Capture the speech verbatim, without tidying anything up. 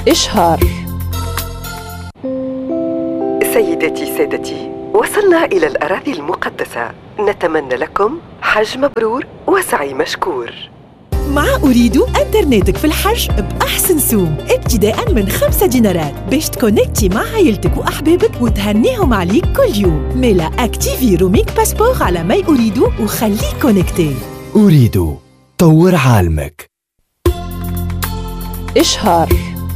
إشهار. سيداتي سادتي، وصلنا إلى الأراضي المقدسة. نتمنى لكم حج مبرور وسعي مشكور. مع أريد إنترنتك في الحج بأحسن سوم ابتداء من خمسة دينارات باش تكونكتي مع عائلتك وأحبابك وتهنيهم عليك كل يوم. ميلا أكتيفي روميك باسبور على ماي أريد وخليك كونكتي. أريد طور عالمك. إشهار.